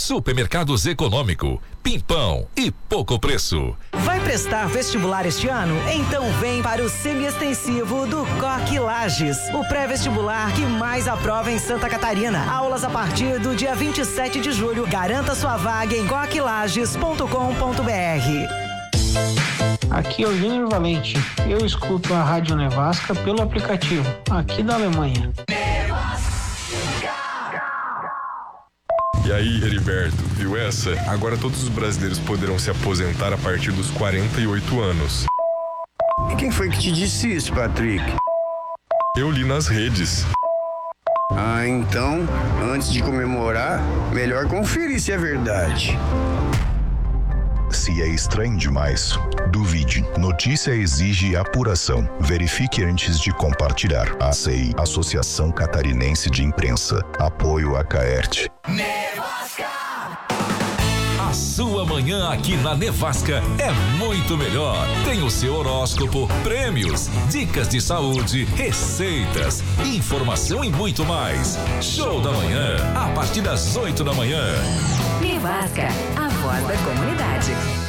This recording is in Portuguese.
Supermercados Econômico, Pimpão e Pouco Preço. Vai prestar vestibular este ano? Então vem para o semi-extensivo do Coque Lages, o pré-vestibular que mais aprova em Santa Catarina. Aulas a partir do dia 27 de julho. Garanta sua vaga em coquelages.com.br. Aqui é o Júnior Valente. Eu escuto a Rádio Nevasca pelo aplicativo, aqui da Alemanha. E aí, Heriberto, viu essa? Agora todos os brasileiros poderão se aposentar a partir dos 48 anos. E quem foi que te disse isso, Patrick? Eu li nas redes. Ah, então, antes de comemorar, melhor conferir se é verdade. Se é estranho demais, duvide. Notícia exige apuração. Verifique antes de compartilhar. ACI, Associação Catarinense de Imprensa. Apoio a Caerte. Nevasca! A sua manhã aqui na Nevasca é muito melhor. Tem o seu horóscopo, prêmios, dicas de saúde, receitas, informação e muito mais. Show da manhã, a partir das 8 da manhã. Nevasca, a voz da comunidade.